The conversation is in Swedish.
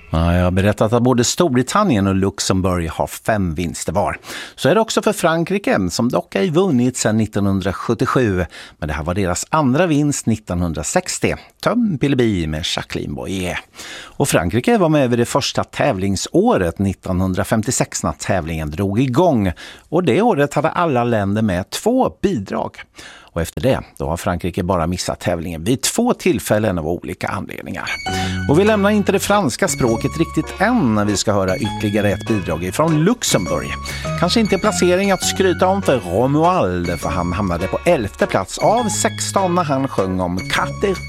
Ja, jag har berättat att både Storbritannien och Luxemburg har 5 vinster var. Så är det också för Frankrike, som dock ej vunnit sedan 1977. Men det här var deras andra vinst 1960. Tom Pilleby med Jacqueline Boyer. Och Frankrike var med vid det första tävlingsåret 1956 när tävlingen drog igång. Och det året hade alla länder med 2 bidrag. Och efter det, då har Frankrike bara missat tävlingen vid 2 tillfällen av olika anledningar. Och vi lämnar inte det franska språket riktigt än när vi ska höra ytterligare ett bidrag från Luxemburg. Kanske inte en placering att skryta om för Romuald, för han hamnade på 11:e plats av 16 när han sjöng om Kater